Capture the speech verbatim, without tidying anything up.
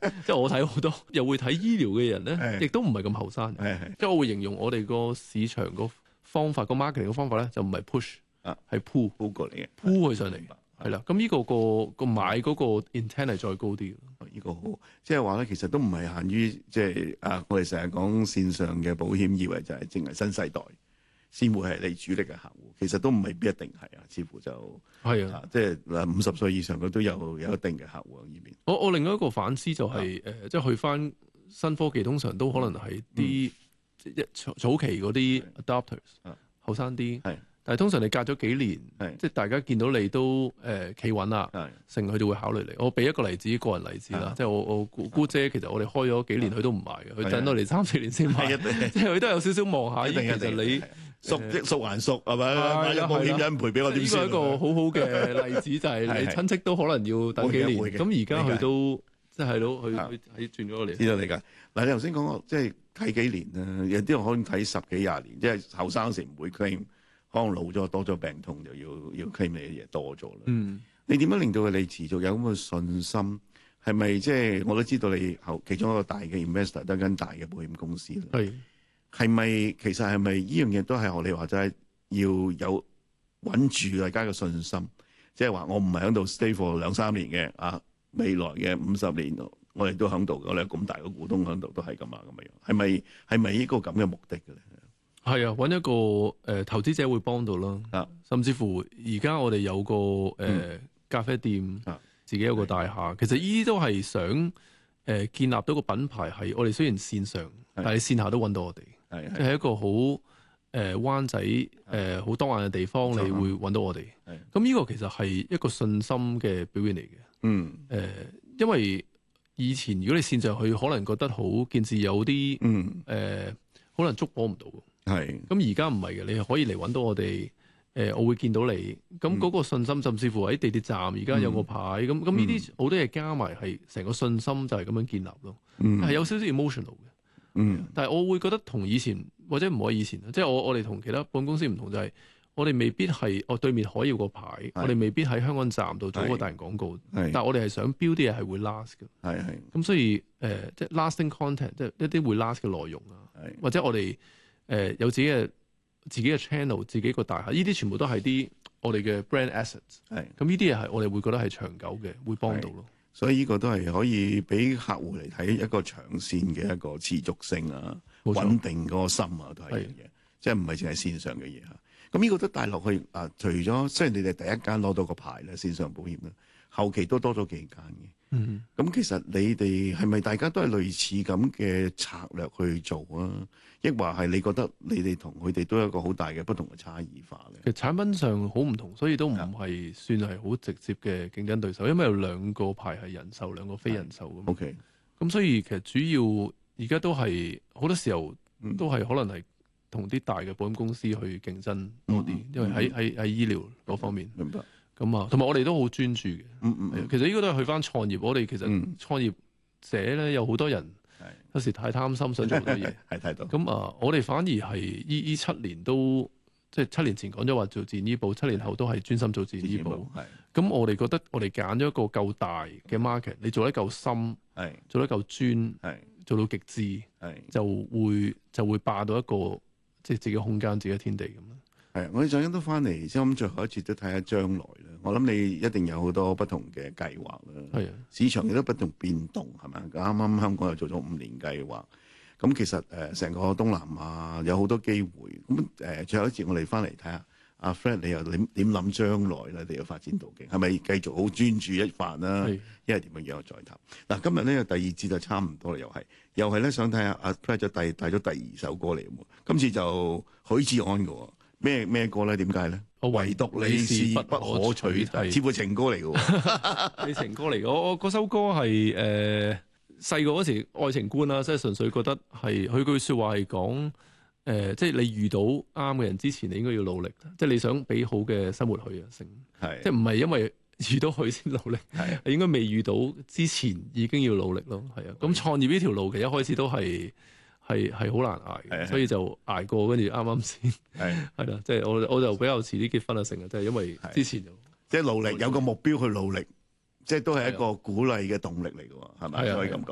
即係我睇好多又會睇醫療嘅人咧，亦都唔係咁後生。即係我會形容我哋個市場個方法，個 marketing 嘅方法咧，就唔係 push，係、啊、pull pull 過嚟嘅 ，pull 佢上嚟。係啦，咁呢個個個買嗰個 intent 係再高啲嘅。 呢個好，即係話咧，其實都唔係限於即係啊，我哋成日講線上嘅保險，以為就係淨係新世代先會係你主力嘅客戶，其實都唔未必一定係啊，似乎就係啊， 即係嗱五十歲以上嘅都有有一定嘅客戶喺呢邊。 我我另外一個反思就係、是、誒、啊呃，即係去翻新科技，通常都可能係啲一早期嗰啲 adopters 後生啲。但係通常你隔咗幾年，即係大家見到你都誒企穩啦，成佢就會考慮你。我俾一個例子，個人例子啦，即係我我姑姑姐，其實我哋開咗幾年，佢都唔買嘅，佢等到嚟三四年先買，即係佢都有少少望下。其實你熟熟還熟係咪？買咗保險人賠俾我點算？ 呢個一個好好嘅例子就係你親戚都可能要等幾年，咁而家佢都即係咯，佢佢喺轉咗嚟。 知道你㗎嗱，你頭先講過即係睇幾年啦，有啲人可能睇十幾廿年，即係後生時唔會 claim。可能老咗多咗病痛就要要 claim 你嘅嘢多咗啦。嗯，你點樣令到佢哋持續有咁嘅信心？係咪即係我都知道你後其中一個大嘅 investor 得間大嘅保險公司啦。係係咪其實係咪呢樣嘢都係學你話齋要有穩住大家嘅信心？即係話我唔係喺度 stay for 兩三年嘅啊，未來嘅五十年我哋都喺度，我哋咁大嘅股東喺度都係咁啊咁樣。係咪係咪呢個咁嘅目的嘅咧？ 係啊，揾一個誒、呃、投資者會幫到啦，啊、甚至乎而家我哋有個誒、呃嗯、咖啡店，啊、自己有個大廈，其實呢啲都係想誒、呃、建立到個品牌，係我哋雖然線上，但係線下都揾到我哋，即係一個好誒、呃、灣仔誒好、呃、多眼嘅地方，你會揾到我哋。咁呢個其實係一個信心嘅表現嚟嘅。嗯，誒、呃，因為以前如果你線上去，可能覺得好件事有啲嗯誒、呃，可能捉摸唔到。係，咁而家唔係嘅，你係可以嚟揾到我哋，誒、呃，我會見到你，咁嗰個信心，甚至乎喺地鐵站而家有個牌，咁咁呢啲好多嘢加埋，係成個信心就係咁樣建立咯，係、嗯、有少少 emotional 嘅，嗯，但係我會覺得同以前或者唔可以以前，即係我我哋同其他保險公司唔同就係、是，我哋未必係我對面可以有個牌，我哋未必喺香港站度做個大型廣告，但係我哋係想 build 啲嘢係會 last 嘅，係係，咁所以誒、呃，即係 lasting content，即係一啲會 last 嘅內容啊，或者我哋。誒、呃、有自己嘅自己嘅 channel， 自己個大廈，呢啲全部都係啲我哋嘅 brand assets。係，咁呢啲嘢係我哋會覺得係長久嘅，會幫到咯。 所以呢個都係可以俾客戶嚟睇一個長線嘅一個持續性啊，穩定嗰個心啊，都係一樣嘢，即係唔係淨係線上嘅嘢嚇。咁呢個都帶落去啊，除咗雖然你哋第一間攞到個牌咧，線上保險啦，後期都多咗幾間嘅。嗯，咁其實你哋係咪大家都係類似咁嘅策略去做啊？抑或係你覺得你哋同佢哋都有一個好大嘅不同嘅差異化咧？ 其實產品上好唔同，所以都唔係算係好直接嘅競爭對手，因為有兩個牌係人壽，兩個非人壽咁。OK，咁所以其實主要而家都係好多時候都係可能係同啲大嘅保險公司去競爭多啲，嗯、因為喺喺喺醫療嗰方面。明白。咁啊，同埋我哋都好專注嘅。嗯嗯，其實呢個都係去翻創業。我哋其實創業者咧有好多人，有時太貪心，想做好多嘢。係睇到。咁啊，我哋反而係依依七年都，即係七年前講咗話做自然醫保，七年後都係專心做自然醫保。係。咁我哋覺得我哋揀咗一個夠大嘅 market，你做得夠深，係做得夠專，係做到極致，係就會就會霸到一個即係自己空間、自己天地咁啦。 係，我哋陣間都翻嚟，即係咁最後一節都睇下將來啦。我諗你一定有好多不同嘅計劃啦。係啊，市場亦都不斷變動，係咪？啱啱香港又做咗五年計劃，咁其實誒成個東南亞有好多機會。咁誒最後一節我哋翻嚟睇下，阿 Fred 你又點點諗將來咧？你嘅發展途徑係咪繼續好專注一番啦？一係點樣樣再談？嗱，今日呢個第二節就差唔多啦，又係又係咧想睇下阿 Fred 就帶帶咗第二首歌嚟喎。今次就許志安嘅喎。咩咩歌咧？點解咧？我唯獨你是不可取替，似乎情歌嚟嘅喎。 你情歌嚟嘅，我我嗰首歌係誒細個嗰時愛情觀啦，即係純粹覺得係佢句説話係講誒，即係你遇到啱嘅人之前，你應該要努力，即係你想俾好嘅生活佢啊，成係即係唔係因為遇到佢先努力，係應該未遇到之前已經要努力咯。係啊，咁創業呢條路其實一開始都係。係係好難捱嘅，所以就捱過，跟住啱啱先係係啦，即係我我就比較遲啲結婚啊，成日即係因為之前就即係努力，有個目標去努力，即係都係一個鼓勵嘅動力嚟嘅喎，係咪可以咁講？